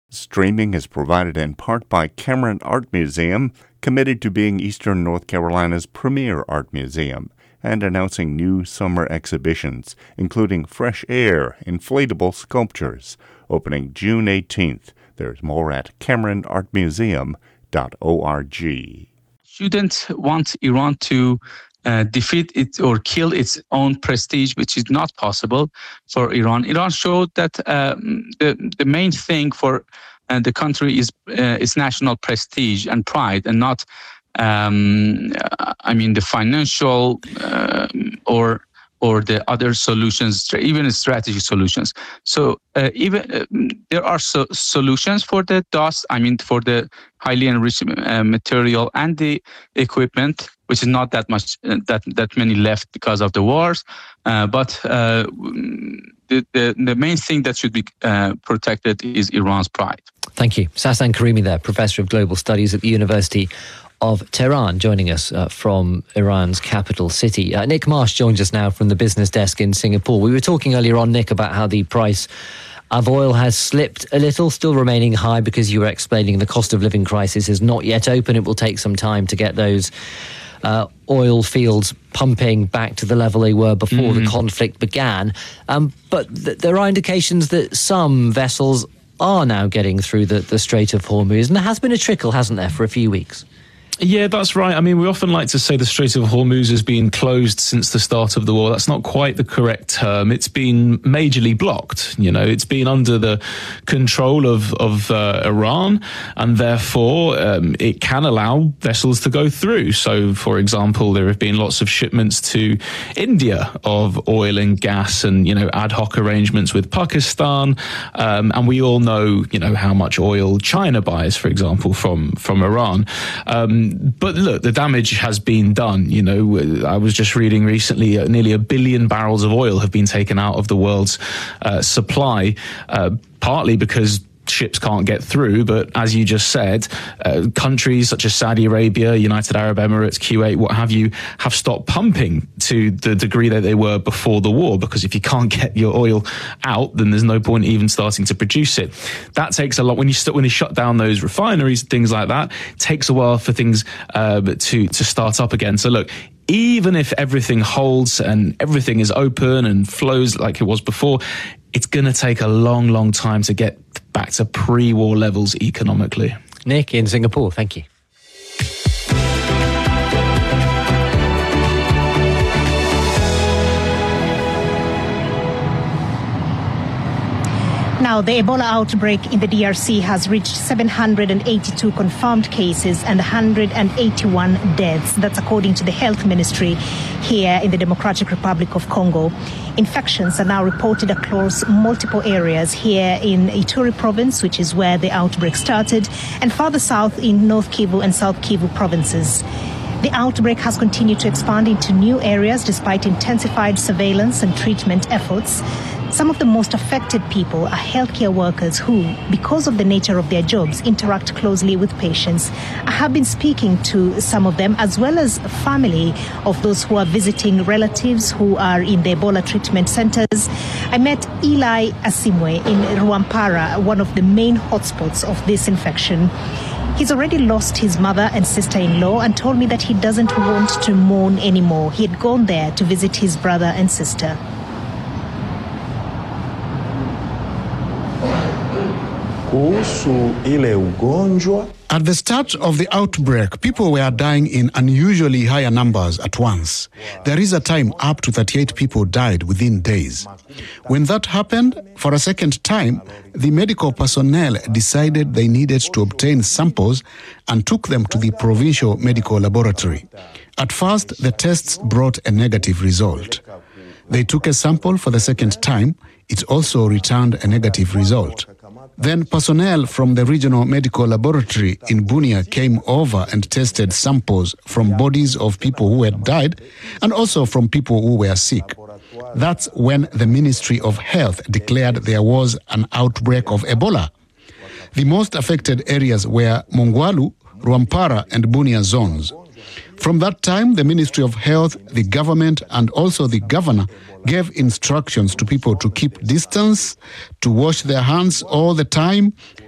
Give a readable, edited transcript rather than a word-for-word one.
Streaming is provided in part by Cameron Art Museum, committed to being Eastern North Carolina's premier art museum, and announcing new summer exhibitions, including Fresh Air inflatable sculptures, opening June 18th. There's more at CameronArtMuseum.org. Shouldn't want Iran to defeat it or kill its own prestige, which is not possible for Iran. Iran showed that the main thing for the country is its national prestige and pride, and not, the financial or the other solutions, even strategy solutions. So there are solutions for the dust, for the highly enriched material and the equipment, which is not that much, that many left because of the wars. But the main thing that should be protected is Iran's pride. Thank you. Sasan Karimi there, Professor of Global Studies at the University of Tehran, joining us from Iran's capital city. Nick Marsh joins us now from the business desk in Singapore. We were talking earlier on, Nick, about how the price of oil has slipped a little, still remaining high because you were explaining the cost of living crisis is not yet open. It will take some time to get those oil fields pumping back to the level they were before the conflict began. But there are indications that some vessels are now getting through the Strait of Hormuz, and there has been a trickle, hasn't there, for a few weeks? Yeah, that's right. We often like to say the Strait of Hormuz has been closed since the start of the war. That's not quite the correct term. It's been majorly blocked. It's been under the control of Iran, and therefore it can allow vessels to go through. So, for example, there have been lots of shipments to India of oil and gas, and ad hoc arrangements with Pakistan. And we all know how much oil China buys, for example, from Iran. But look, the damage has been done. I was just reading recently, nearly 1 billion barrels of oil have been taken out of the world's supply, partly because ships can't get through, but as you just said, countries such as Saudi Arabia, United Arab Emirates, Kuwait, what have you, have stopped pumping to the degree that they were before the war, because if you can't get your oil out, then there's no point even starting to produce it. That takes a lot. When they shut down those refineries, things like that, it takes a while for things to start up again. So look, even if everything holds and everything is open and flows like it was before, it's going to take a long, long time to get back to pre-war levels economically. Nick in Singapore, thank you. Now, the Ebola outbreak in the DRC has reached 782 confirmed cases and 181 deaths. That's according to the health ministry here in the Democratic Republic of Congo. Infections are now reported across multiple areas here in Ituri province, which is where the outbreak started, and farther south in North Kivu and South Kivu provinces. The outbreak has continued to expand into new areas despite intensified surveillance and treatment efforts. Some of the most affected people are healthcare workers who, because of the nature of their jobs, interact closely with patients. I have been speaking to some of them, as well as family of those who are visiting relatives who are in the Ebola treatment centers. I met Eli Asimwe in Rwampara, one of the main hotspots of this infection. He's already lost his mother and sister-in-law and told me that he doesn't want to mourn anymore. He had gone there to visit his brother and sister. At the start of the outbreak, people were dying in unusually higher numbers at once. There is a time up to 38 people died within days. When that happened, for a second time, the medical personnel decided they needed to obtain samples and took them to the provincial medical laboratory. At first, the tests brought a negative result. They took a sample for the second time. It also returned a negative result. Then personnel from the regional medical laboratory in Bunia came over and tested samples from bodies of people who had died and also from people who were sick. That's when the Ministry of Health declared there was an outbreak of Ebola. The most affected areas were Mongwalu, Rwampara, and Bunia zones. From that time, the Ministry of Health, the government, and also the governor gave instructions to people to keep distance, to wash their hands all the time,